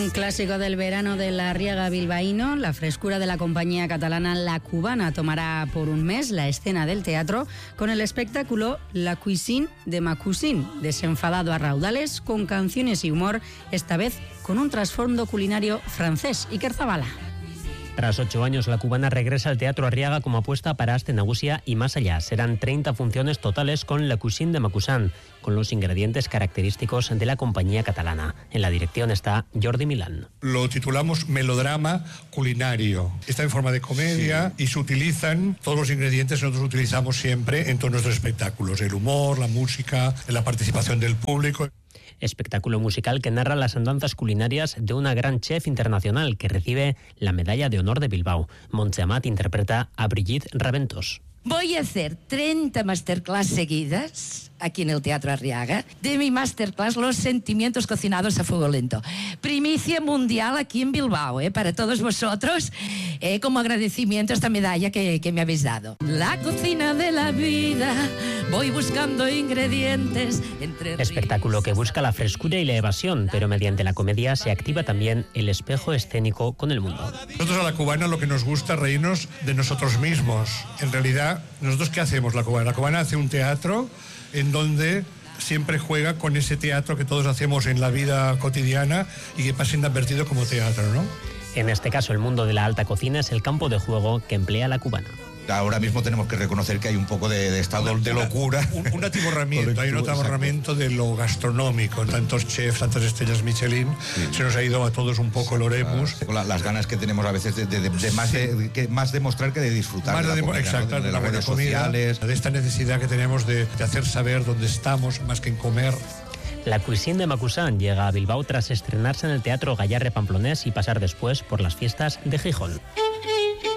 Un clásico del verano de la Arriaga bilbaíno, la frescura de la compañía catalana La Cubana tomará por un mes la escena del teatro con el espectáculo La Cuisine de Macusin, desenfadado a raudales con canciones y humor, esta vez con un trasfondo culinario francés. Iker Zabala. Tras 8 años, La Cubana regresa al Teatro Arriaga como apuesta para Aste Nagusia y más allá. Serán 30 funciones totales con La Cuisine de Macusin, con los ingredientes característicos de la compañía catalana. En la dirección está Jordi Milán. Lo titulamos melodrama culinario. Está en forma de comedia y se utilizan todos los ingredientes que nosotros utilizamos siempre en todos nuestros espectáculos. El humor, la música, la participación del público. Espectáculo musical que narra las andanzas culinarias de una gran chef internacional que recibe la Medalla de Honor de Bilbao. Montse Amat interpreta a Brigitte Raventos. Voy a hacer 30 masterclass seguidas aquí en el Teatro Arriaga de mi masterclass Los sentimientos cocinados a fuego lento. Primicia mundial aquí en Bilbao, para todos vosotros, como agradecimiento a esta medalla que me habéis dado. La cocina de la vida, voy buscando ingredientes entre... Espectáculo que busca la frescura y la evasión, pero mediante la comedia se activa también el espejo escénico con el mundo. Nosotros a La Cubana lo que nos gusta es reírnos de nosotros mismos. En realidad, ¿nosotros qué hacemos La Cubana? La Cubana hace un teatro en donde siempre juega con ese teatro que todos hacemos en la vida cotidiana y que pasa inadvertido como teatro, ¿no? En este caso, el mundo de la alta cocina es el campo de juego que emplea La Cubana. Ahora mismo tenemos que reconocer que hay un poco de estado de locura. Un atiborramiento, hay un atiborramiento de lo gastronómico. Tantos chefs, tantas estrellas Michelin, se nos ha ido a todos un poco el oremus. Las ganas que tenemos a veces de más demostrar que de disfrutar más de la comida, exacto, ¿no? de las redes sociales. De esta necesidad que tenemos de hacer saber dónde estamos, más que en comer. La Cuisine de Macusin llega a Bilbao tras estrenarse en el Teatro Gayarre Pamplonés y pasar después por las fiestas de Gijón.